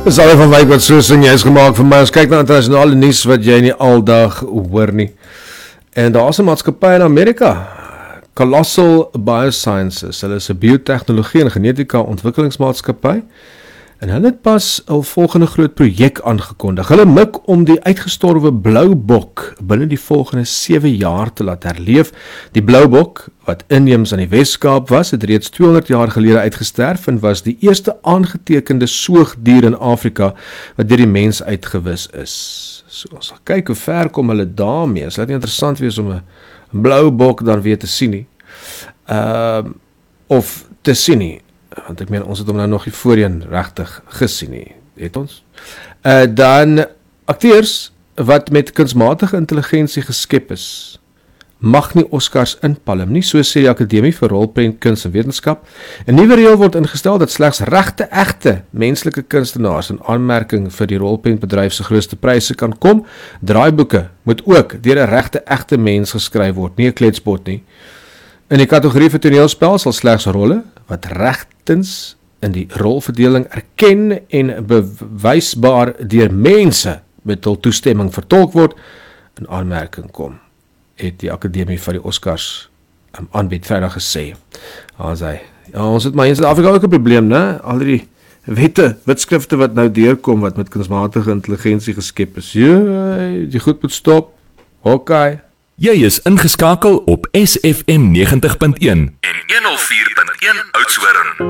Dis al van Wyk wat so sing, jy is gemaak vir my. Ons kyk na internasionale nuus wat jy nie aldag hoor nie. En daar is 'n maatskappy in Amerika, Colossal Biosciences. Hulle is 'n biotechnologie en genetika ontwikkelingsmaatskappy. En hulle het pas 'n volgende groot projek aangekondig. Hulle mik om die uitgestorwe bloubok binne die volgende 7 jaar te laat herleef. Die bloubok, wat inheems aan die Wes-Kaap was, het reeds 200 jaar gelede uitgesterf en was die eerste aangetekende soogdier in Afrika wat deur die mens uitgewis is. So, ons sal kyk hoe ver kom hulle daarmee. Dit sal nie interessant wees om 'n bloubok dan weer te sien nie. Of te sien nie. Want ek meen, ons het hom nou nog nie voorheen regtig gesien nie, het ons. Dan akteurs wat met kunsmatige intelligensie geskep is, mag nie Oscars inpalm nie, so sê die Akademie vir Rolprent, Kuns en Wetenskap. 'n Nuwe reël word ingestel dat slegs regte, egte menslike kunstenaars in aanmerking vir die rolprentbedryf se grootste pryse kan kom. Draaiboeke moet ook deur 'n regte, egte mens geskryf word, nie 'n kletsbot nie. In die kategorie vir toneelspel sal slegs rolle wat regtens in die rolverdeling erken en bewysbaar deur mense met hul toestemming vertolk word, in aanmerking kom, het die Akademie van die Oscars aanbied Vrydag gesê. Ons het maar in Suid-Afrika ook 'n probleem, né? Al die wetskrifte wat nou deurkom wat met kunsmatige intelligensie geskep is. Die goed moet stop. Okay. Jy is ingeskakel op SFM 90.1 en 104.1 Oudtshoorn.